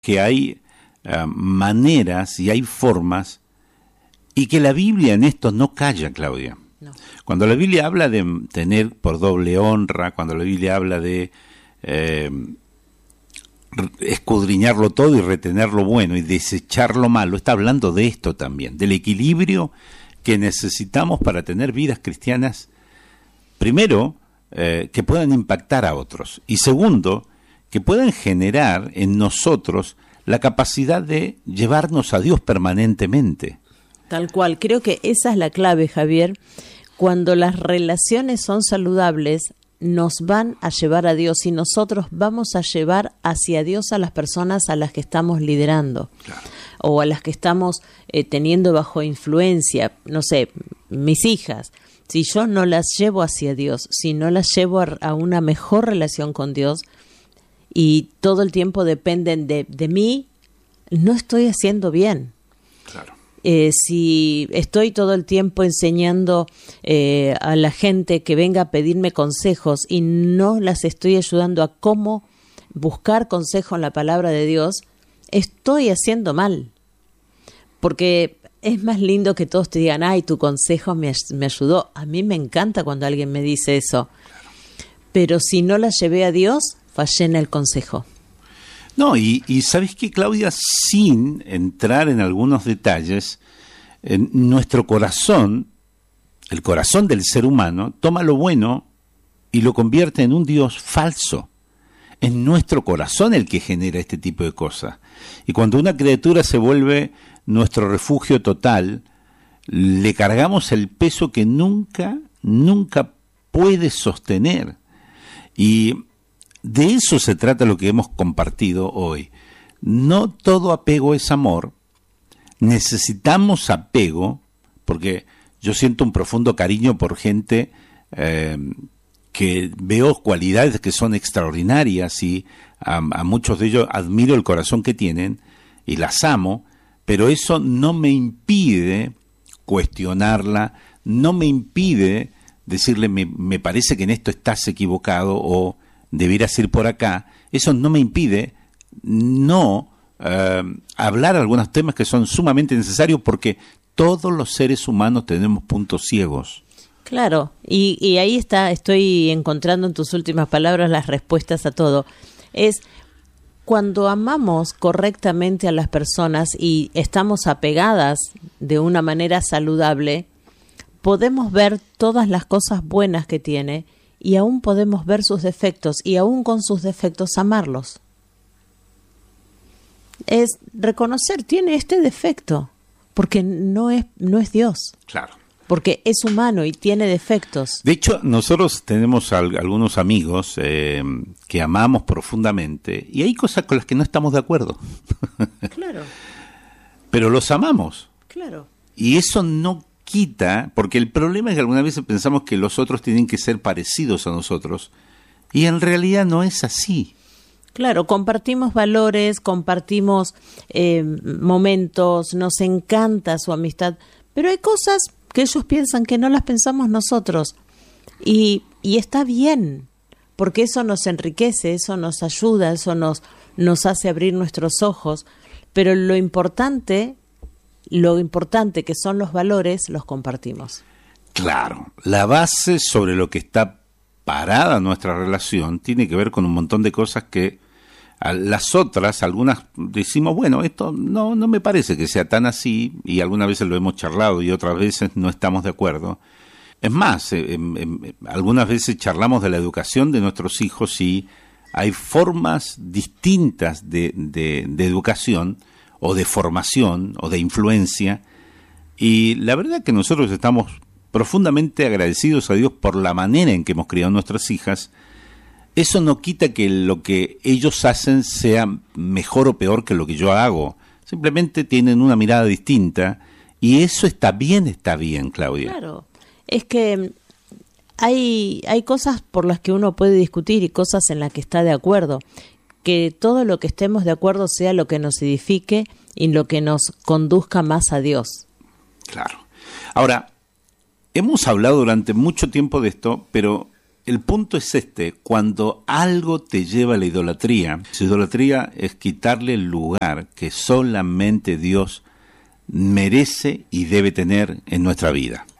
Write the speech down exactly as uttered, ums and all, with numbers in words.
que hay uh, maneras y hay formas, y que la Biblia en esto no calla, Claudia. No. Cuando la Biblia habla de tener por doble honra, cuando la Biblia habla de eh, escudriñarlo todo y retener lo bueno y desechar lo malo, está hablando de esto también, del equilibrio que necesitamos para tener vidas cristianas, primero, eh, que puedan impactar a otros, y segundo, que puedan generar en nosotros la capacidad de llevarnos a Dios permanentemente. Tal cual, creo que esa es la clave, Javier. Cuando las relaciones son saludables, nos van a llevar a Dios y nosotros vamos a llevar hacia Dios a las personas a las que estamos liderando. Claro. O a las que estamos eh, teniendo bajo influencia, no sé, mis hijas. Si yo no las llevo hacia Dios, si no las llevo a, a una mejor relación con Dios y todo el tiempo dependen de, de mí, no estoy haciendo bien. Claro. Eh, si estoy todo el tiempo enseñando eh, a la gente que venga a pedirme consejos y no las estoy ayudando a cómo buscar consejo en la palabra de Dios, estoy haciendo mal. Porque es más lindo que todos te digan, ay, tu consejo me, me ayudó. A mí me encanta cuando alguien me dice eso. Pero si no la llevé a Dios, fallé en el consejo. No, y, y ¿sabes qué, Claudia? Sin entrar en algunos detalles, en nuestro corazón, el corazón del ser humano, toma lo bueno y lo convierte en un Dios falso. Es nuestro corazón el que genera este tipo de cosas. Y cuando una criatura se vuelve nuestro refugio total, le cargamos el peso que nunca, nunca puede sostener. Y de eso se trata lo que hemos compartido hoy. No todo apego es amor. Necesitamos apego, porque yo siento un profundo cariño por gente eh, que veo cualidades que son extraordinarias y a, a muchos de ellos admiro el corazón que tienen y las amo, pero eso no me impide cuestionarla, no me impide decirle me, me parece que en esto estás equivocado o debieras ir por acá. Eso no me impide no eh, hablar algunos temas que son sumamente necesarios, porque todos los seres humanos tenemos puntos ciegos. Claro, y, y ahí está, estoy encontrando en tus últimas palabras las respuestas a todo. Es cuando amamos correctamente a las personas y estamos apegadas de una manera saludable, podemos ver todas las cosas buenas que tiene y aún podemos ver sus defectos y aún con sus defectos amarlos. Es reconocer, tiene este defecto, porque no es, no es Dios. Claro. Porque es humano y tiene defectos. De hecho, nosotros tenemos al, algunos amigos eh, que amamos profundamente y hay cosas con las que no estamos de acuerdo. Claro. Pero los amamos. Claro. Y eso no quita, porque el problema es que algunas veces pensamos que los otros tienen que ser parecidos a nosotros y en realidad no es así. Claro, compartimos valores, compartimos eh, momentos, nos encanta su amistad, pero hay cosas que ellos piensan que no las pensamos nosotros y, y está bien, porque eso nos enriquece, eso nos ayuda, eso nos, nos hace abrir nuestros ojos, pero lo importante, lo importante que son los valores, los compartimos. Claro, la base sobre lo que está parada nuestra relación tiene que ver con un montón de cosas que a las otras, algunas decimos, bueno, esto no, no me parece que sea tan así, y algunas veces lo hemos charlado y otras veces no estamos de acuerdo. Es más, eh, eh, algunas veces charlamos de la educación de nuestros hijos y hay formas distintas de, de, de educación o de formación o de influencia, y la verdad que nosotros estamos profundamente agradecidos a Dios por la manera en que hemos criado nuestras hijas. Eso no quita que lo que ellos hacen sea mejor o peor que lo que yo hago. Simplemente tienen una mirada distinta y eso está bien, está bien, Claudia. Claro, es que hay, hay cosas por las que uno puede discutir y cosas en las que está de acuerdo. Que todo lo que estemos de acuerdo sea lo que nos edifique y lo que nos conduzca más a Dios. Claro. Ahora, hemos hablado durante mucho tiempo de esto, pero el punto es este: cuando algo te lleva a la idolatría, su idolatría es quitarle el lugar que solamente Dios merece y debe tener en nuestra vida.